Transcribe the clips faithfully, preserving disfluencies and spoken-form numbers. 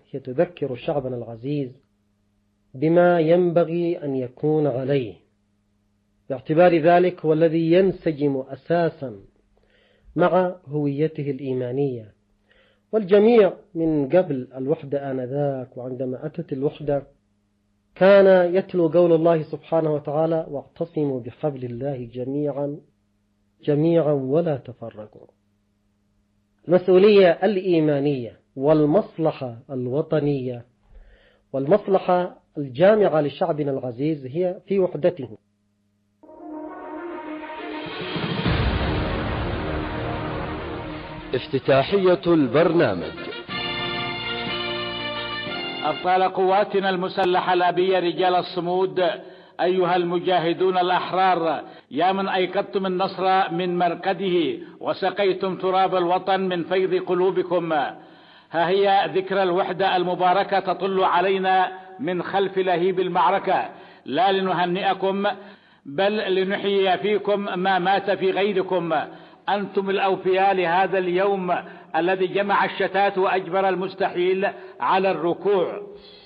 هي تذكر شعبنا العزيز بما ينبغي أن يكون عليه، باعتبار ذلك هو الذي ينسجم أساسا مع هويته الإيمانية. والجميع من قبل الوحدة آنذاك وعندما أتت الوحدة كان يتلو قول الله سبحانه وتعالى: واعتصموا بحبل الله جميعا جميعا ولا تفرقوا. المسؤولية الإيمانية والمصلحة الوطنية والمصلحة الجامعة لشعبنا العزيز هي في وحدته. افتتاحية البرنامج. أبطال قواتنا المسلحة الأبية رجال الصمود، أيها المجاهدون الأحرار، يا من أيقظتم النصر من مرقده وسقيتم تراب الوطن من فيض قلوبكم، ها هي ذكرى الوحدة المباركة تطل علينا من خلف لهيب المعركة، لا لنهنئكم بل لنحيي فيكم ما مات في غيركم. أنتم الأوفياء لهذا اليوم الذي جمع الشتات وأجبر المستحيل على الركوع.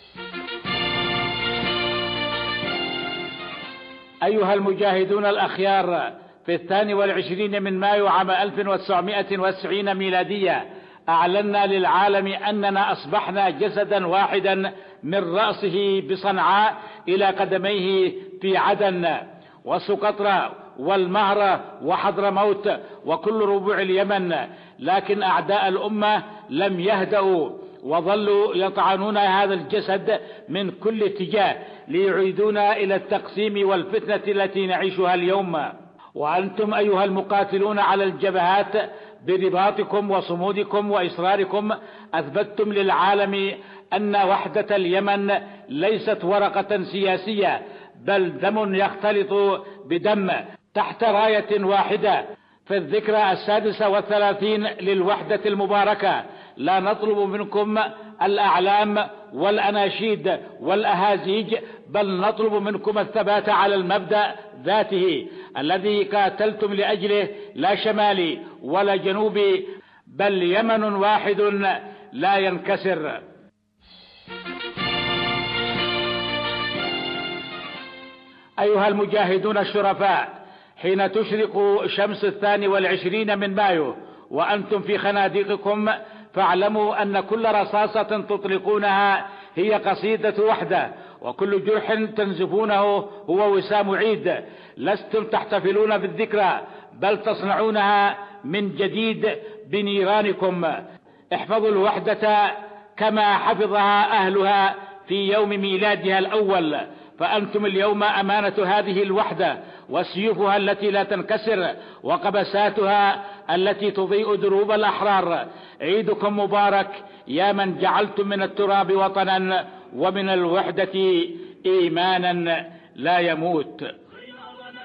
أيها المجاهدون الأخيار، في الثاني والعشرين من مايو عام ألف وتسعمائة وتسعين ميلادية أعلنا للعالم أننا أصبحنا جسدا واحدا من رأسه بصنعاء إلى قدميه في عدن وسقطرى والمهرة وحضرموت وكل ربوع اليمن، لكن أعداء الأمة لم يهدأوا وظلوا يطعنون هذا الجسد من كل اتجاه ليعيدونا إلى التقسيم والفتنة التي نعيشها اليوم. وأنتم أيها المقاتلون على الجبهات برباطكم وصمودكم وإصراركم أثبتتم للعالم أن وحدة اليمن ليست ورقة سياسية بل دم يختلط بدم تحت راية واحدة. في الذكرى السادسة والثلاثين للوحدة المباركة لا نطلب منكم الأعلام والأناشيد والأهازيج، بل نطلب منكم الثبات على المبدأ ذاته الذي قاتلتم لأجله، لا شمالي ولا جنوبي بل يمن واحد لا ينكسر. أيها المجاهدون الشرفاء، حين تشرق شمس الثاني والعشرين من مايو وأنتم في خنادقكم فاعلموا أن كل رصاصة تطلقونها هي قصيدة وحدة، وكل جرح تنزفونه هو وسام عيد. لستم تحتفلون بالذكرى بل تصنعونها من جديد بنيرانكم. احفظوا الوحدة كما حفظها أهلها في يوم ميلادها الأول، فأنتم اليوم أمانة هذه الوحدة وسيوفها التي لا تنكسر وقبساتها التي تضيء دروب الأحرار. عيدكم مبارك يا من جعلتم من التراب وطنا ومن الوحدة إيمانا لا يموت.